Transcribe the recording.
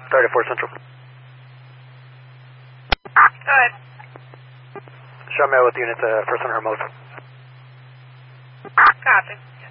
34 Central. Go ahead. Show me with units, first on Hermosa. Copy.